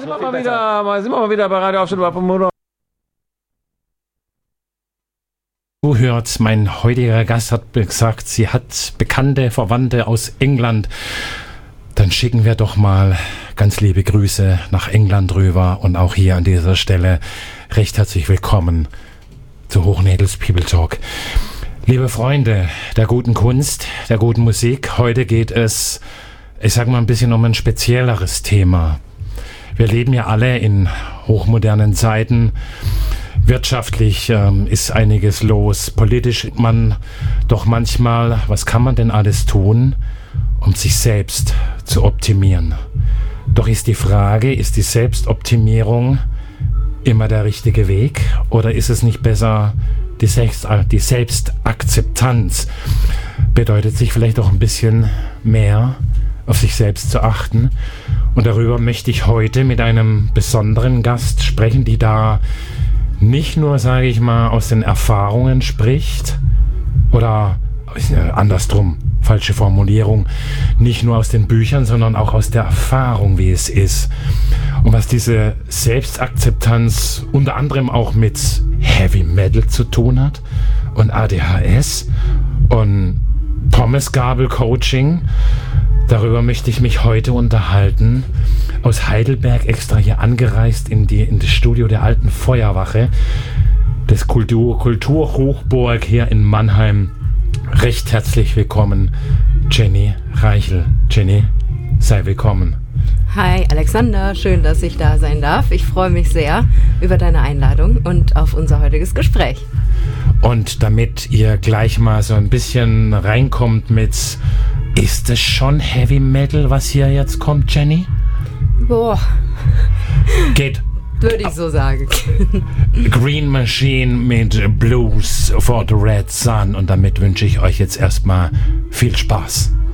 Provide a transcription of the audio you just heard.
sind wir mal wieder bei Radio Aufstand Motor. Zuhört, mein heutiger Gast hat gesagt, sie hat bekannte Verwandte aus England. Dann schicken wir doch mal ganz liebe Grüße nach England rüber und auch hier an dieser Stelle recht herzlich willkommen zu Hochnädels People Talk. Liebe Freunde der guten Kunst, der guten Musik, heute geht es, ich sag mal, ein bisschen um ein spezielleres Thema. Wir leben ja alle in hochmodernen Zeiten. Wirtschaftlich ist einiges los, politisch doch manchmal, was kann man denn alles tun, um sich selbst zu optimieren? Doch ist die Frage, ist die Selbstoptimierung immer der richtige Weg oder ist es nicht besser, die Selbstakzeptanz bedeutet, sich vielleicht auch ein bisschen mehr auf sich selbst zu achten? Und darüber möchte ich heute mit einem besonderen Gast sprechen, die da nicht nur, sage ich mal, aus den Erfahrungen spricht oder andersrum, falsche Formulierung, nicht nur aus den Büchern, sondern auch aus der Erfahrung, wie es ist. Und was diese Selbstakzeptanz unter anderem auch mit Heavy Metal zu tun hat und ADHS und Pommesgabel-Coaching, darüber möchte ich mich heute unterhalten. Aus Heidelberg extra hier angereist in das Studio der Alten Feuerwache des Kulturhochburg hier in Mannheim. Recht herzlich willkommen, Jenny Reichel. Jenny, sei willkommen. Hi Alexander, schön, dass ich da sein darf. Ich freue mich sehr über deine Einladung und auf unser heutiges Gespräch. Und damit ihr gleich mal so ein bisschen reinkommt mit, ist es schon Heavy Metal, was hier jetzt kommt, Jenny? Boah. Geht. Würde ich so sagen. Green Machine mit Blues for the Red Sun. Und damit wünsche ich euch jetzt erstmal viel Spaß.